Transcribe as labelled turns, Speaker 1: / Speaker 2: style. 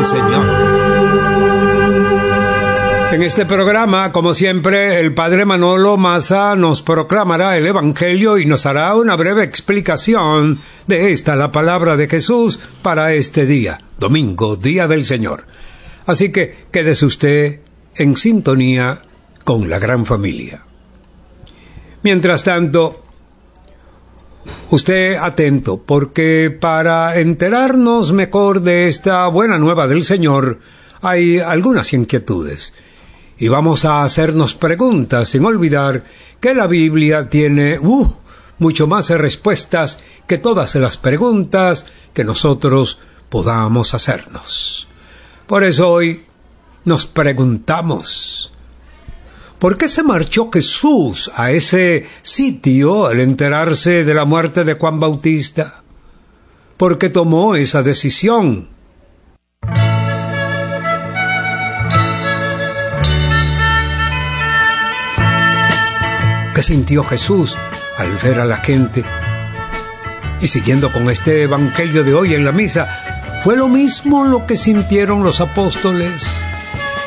Speaker 1: Señor. En este programa, como siempre, el Padre Manolo Maza nos proclamará el Evangelio y nos hará una breve explicación de esta, la palabra de Jesús, para este día, domingo, Día del Señor. Así que quédese usted en sintonía con la gran familia. Mientras tanto, usted atento, porque para enterarnos mejor de esta buena nueva del Señor, hay algunas inquietudes. Y vamos a hacernos preguntas sin olvidar que la Biblia tiene mucho más respuestas que todas las preguntas que nosotros podamos hacernos. Por eso hoy nos preguntamos, ¿por qué se marchó Jesús a ese sitio al enterarse de la muerte de Juan Bautista? ¿Por qué tomó esa decisión? ¿Qué sintió Jesús al ver a la gente? Y siguiendo con este evangelio de hoy en la misa, ¿fue lo mismo lo que sintieron los apóstoles?